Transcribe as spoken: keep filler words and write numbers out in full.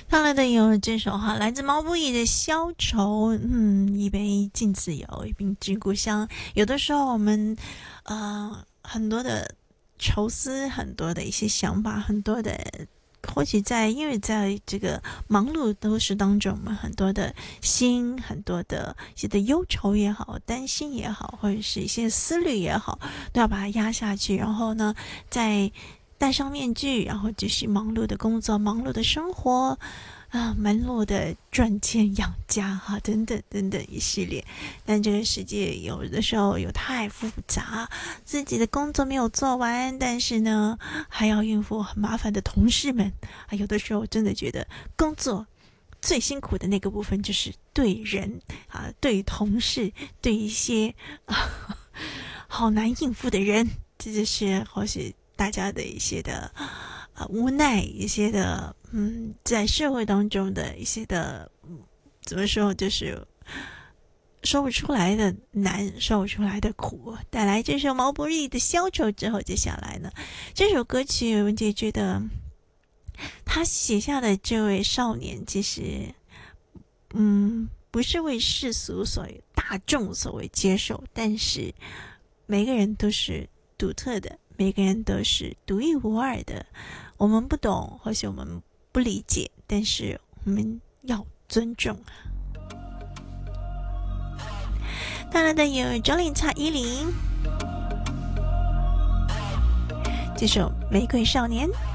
看来的有这首哈，来自毛不易的《消愁》。嗯，一杯敬自由，一瓶敬故乡。有的时候我们，呃，很多的愁思，很多的一些想法，很多的，或许在因为在这个忙碌都市当中，我们很多的心，很多的一些的忧愁也好，担心也好，或者是一些思虑也好，都要把它压下去，然后呢，在戴上面具，然后继续忙碌的工作，忙碌的生活，啊，忙碌的赚钱养家哈，等等等等一系列。但这个世界有的时候有太复杂，自己的工作没有做完，但是呢，还要应付很麻烦的同事们啊，有的时候真的觉得工作最辛苦的那个部分就是对人啊，对同事，对一些啊好难应付的人，这就是或许大家的一些的呃无奈，一些的嗯，在社会当中的一些的、嗯、怎么说，就是说不出来的难，说不出来的苦。带来这首毛不易的《消愁》之后，接下来呢，这首歌曲我就觉得他写下的这位少年，其实嗯，不是为世俗所大众所为接受，但是每个人都是独特的，每个人都是独一无二的。我们不懂，或许我们不理解，但是我们要尊重。当然的有周令蔡依林这首《玫瑰少年》。